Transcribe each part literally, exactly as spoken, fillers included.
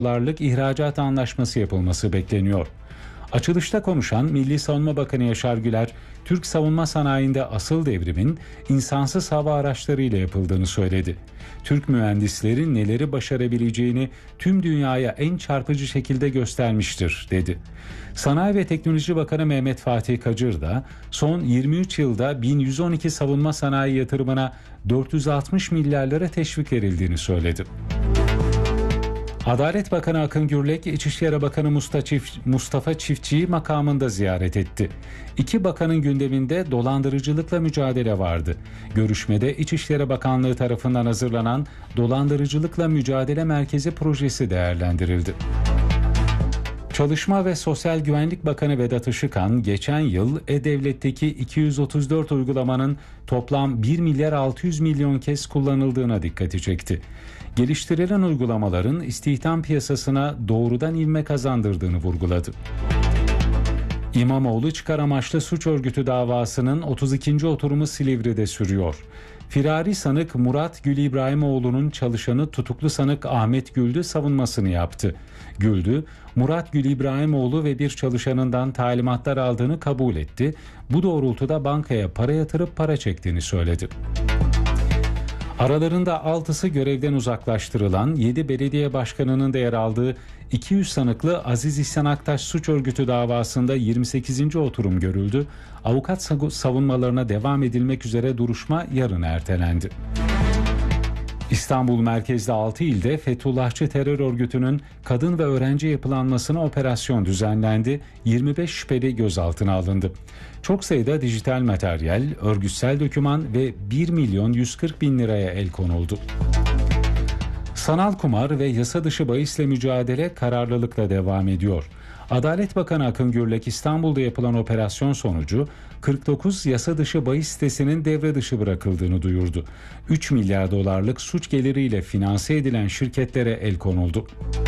dolarlık ihracat anlaşması yapılması bekleniyor. Açılışta konuşan Milli Savunma Bakanı Yaşar Güler, Türk savunma sanayinde asıl devrimin insansız hava araçlarıyla yapıldığını söyledi. Türk mühendislerin neleri başarabileceğini tüm dünyaya en çarpıcı şekilde göstermiştir, dedi. Sanayi ve Teknoloji Bakanı Mehmet Fatih Kacır da son yirmi üç yılda bin yüz on iki savunma sanayi yatırımına dört yüz altmış milyar lira teşvik verildiğini söyledi. Adalet Bakanı Akın Gürlek, İçişleri Bakanı Mustafa Çiftçi'yi makamında ziyaret etti. İki bakanın gündeminde dolandırıcılıkla mücadele vardı. Görüşmede İçişleri Bakanlığı tarafından hazırlanan Dolandırıcılıkla Mücadele Merkezi projesi değerlendirildi. Çalışma ve Sosyal Güvenlik Bakanı Vedat Işıkhan, geçen yıl E-Devlet'teki iki yüz otuz dört uygulamanın toplam bir milyar altı yüz milyon kez kullanıldığına dikkati çekti. Geliştirilen uygulamaların istihdam piyasasına doğrudan ivme kazandırdığını vurguladı. İmamoğlu çıkar amaçlı suç örgütü davasının otuz ikinci oturumu Silivri'de sürüyor. Firari sanık Murat Gül İbrahimoğlu'nun çalışanı tutuklu sanık Ahmet Güldü savunmasını yaptı. Güldü, Murat Gül İbrahimoğlu ve bir çalışanından talimatlar aldığını kabul etti. Bu doğrultuda bankaya para yatırıp para çektiğini söyledi. Aralarında altısı görevden uzaklaştırılan yedi belediye başkanının da yer aldığı iki yüz sanıklı Aziz İhsan Aktaş suç örgütü davasında yirmi sekizinci oturum görüldü. Avukat savunmalarına devam edilmek üzere duruşma yarın ertelendi. İstanbul merkezli altı ilde Fethullahçı terör örgütünün kadın ve öğrenci yapılanmasına operasyon düzenlendi. yirmi beş şüpheli gözaltına alındı. Çok sayıda dijital materyal, örgütsel doküman ve bir milyon yüz kırk bin liraya el konuldu. Sanal kumar ve yasa dışı bahisle mücadele kararlılıkla devam ediyor. Adalet Bakanı Akın Gürlek, İstanbul'da yapılan operasyon sonucu kırk dokuz yasa dışı bahis sitesinin devre dışı bırakıldığını duyurdu. üç milyar dolarlık suç geliriyle finanse edilen şirketlere el konuldu.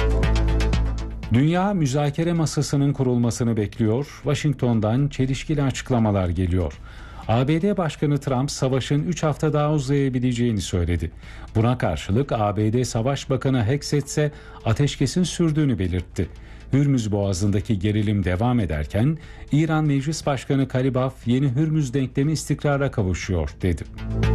Dünya müzakere masasının kurulmasını bekliyor. Washington'dan çelişkili açıklamalar geliyor. A B D Başkanı Trump savaşın üç hafta daha uzayabileceğini söyledi. Buna karşılık A B D Savaş Bakanı Hegseth ise ateşkesin sürdüğünü belirtti. Hürmüz Boğazı'ndaki gerilim devam ederken İran Meclis Başkanı Kalibaf yeni Hürmüz denklemi istikrara kavuşuyor, dedi.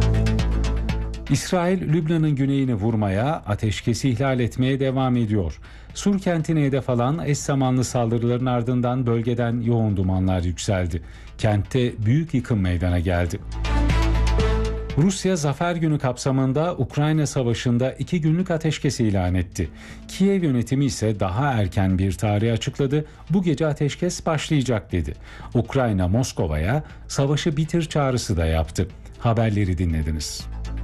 İsrail, Lübnan'ın güneyini vurmaya, ateşkesi ihlal etmeye devam ediyor. Sur kentine hedef alan eş zamanlı saldırıların ardından bölgeden yoğun dumanlar yükseldi. Kentte büyük yıkım meydana geldi. Rusya Zafer Günü kapsamında Ukrayna Savaşı'nda iki günlük ateşkes ilan etti. Kiev yönetimi ise daha erken bir tarih açıkladı. Bu gece ateşkes başlayacak, dedi. Ukrayna Moskova'ya savaşı bitir çağrısı da yaptı. Haberleri dinlediniz.